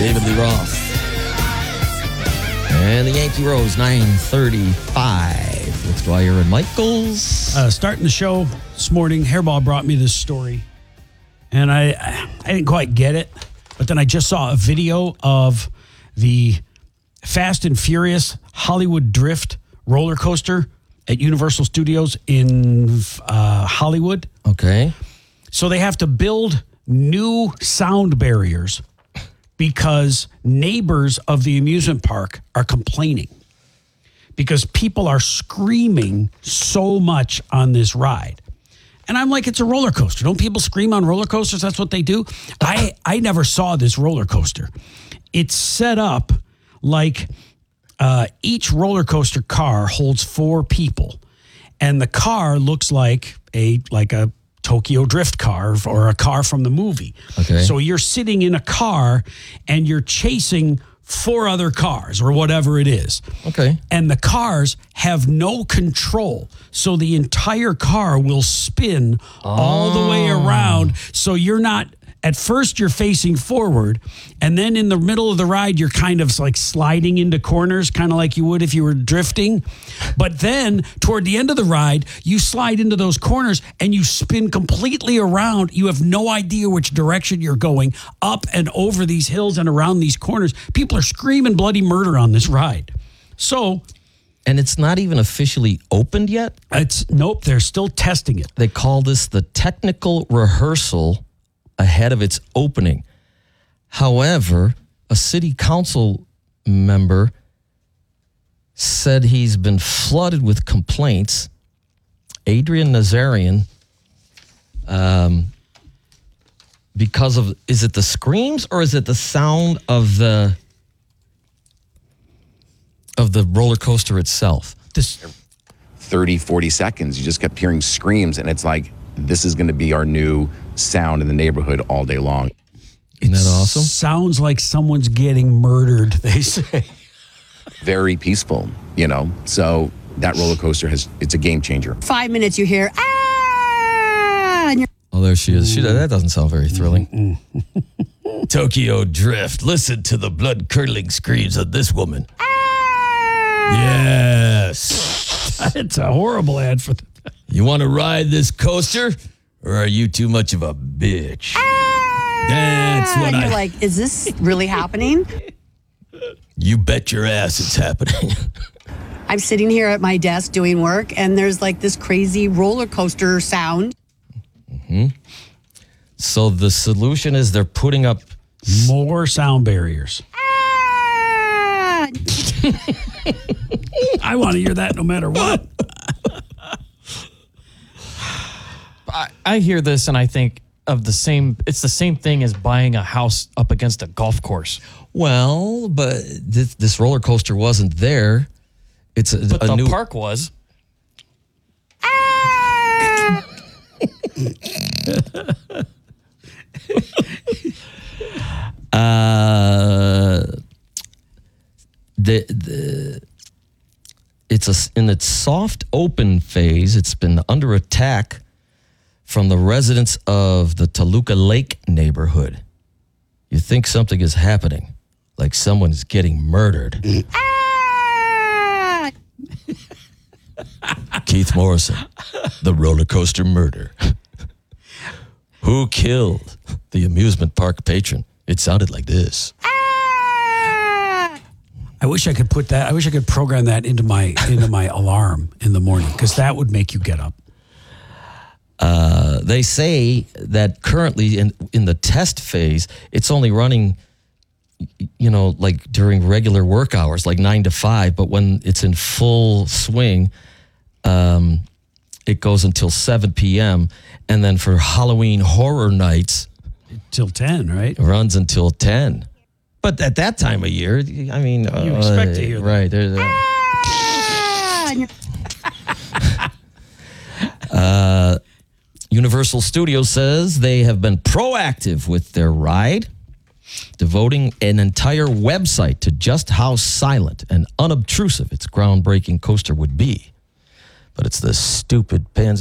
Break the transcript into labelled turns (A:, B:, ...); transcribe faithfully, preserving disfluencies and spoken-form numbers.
A: David Lee Roth. And the Yankee Rose, nine thirty-five with Dwyer and Michaels.
B: Uh, starting the show this morning, Hairball brought me this story. And I, I didn't quite get it. But then I just saw a video of the Fast and Furious Hollywood Drift roller coaster at Universal Studios in uh, Hollywood.
A: Okay.
B: So they have to build new sound barriers because neighbors of the amusement park are complaining because people are screaming so much on this ride. And I'm like, it's a roller coaster. Don't people scream on roller coasters? That's what they do. I, I never saw this roller coaster. It's set up like uh, each roller coaster car holds four people. And the car looks like a like a Tokyo Drift car or a car from the movie.
A: Okay.
B: So you're sitting in a car and you're chasing four other cars or whatever it is.
A: Okay.
B: And the cars have no control. So the entire car will spin oh. all the way around. So you're not, at first you're facing forward. And then in the middle of the ride, you're kind of like sliding into corners, kind of like you would if you were drifting. But then toward the end of the ride, you slide into those corners and you spin completely around. You have no idea which direction you're going, up and over these hills and around these corners. People are screaming bloody murder on this ride. So...
A: And it's not even officially opened yet?
B: It's nope, they're still testing it.
A: They call this the technical rehearsal ahead of its opening. However, a city council member said he's been flooded with complaints. Adrian Nazarian, um, because of, is it the screams or is it the sound of the of the roller coaster itself?
B: This
C: thirty, forty seconds, you just kept hearing screams, and it's like, this is going to be our new sound in the neighborhood all day long.
A: Isn't that awesome?
B: Sounds like someone's getting murdered, they say.
C: Very peaceful, you know? So that roller coaster has, it's a game changer.
D: Five minutes you hear, ah! And you're-
A: Oh, there she is. She, that doesn't sound very thrilling. Tokyo Drift. Listen to the blood-curdling screams of this woman.
D: ah!
A: Yes.
B: It's a horrible ad for the...
A: You want to ride this coaster, or are you too much of a bitch?
D: Ah!
A: That's what
D: and
A: I...
D: you're like, is this really happening?
A: You bet your ass it's happening.
D: I'm sitting here at my desk doing work, and there's like this crazy roller coaster sound.
A: Mm-hmm. So the solution is they're putting up...
B: more sound barriers.
D: Ah!
B: I want to hear that no matter what.
E: I, I hear this and I think of the same, it's the same thing as buying a house up against a golf course.
A: Well, but this, this roller coaster wasn't there. It's a,
E: But
A: a
E: the
A: new...
E: park was.
D: Ah!
A: Uh, the the it's a in its soft open phase. It's been under attack from the residents of the Toluca Lake neighborhood. You think something is happening, like someone's getting murdered.
D: Ah!
A: Keith Morrison, the roller coaster murder. Who killed the amusement park patron? It sounded like this.
D: Ah!
B: I wish I could put that. I wish I could program that into my into my alarm in the morning because that would make you get up.
A: Uh, they say that currently in in the test phase, it's only running, you know, like during regular work hours, like nine to five. But when it's in full swing, um, it goes until seven p.m. And then for Halloween horror nights,
B: Till ten, right?
A: it runs until ten. But at that time of year, I mean,
B: You
A: uh,
B: expect to hear that.
A: right? There's a,
D: Ah! And you're-
A: Uh, Universal Studios says they have been proactive with their ride, devoting an entire website to just how silent and unobtrusive its groundbreaking coaster would be. But it's this stupid pansy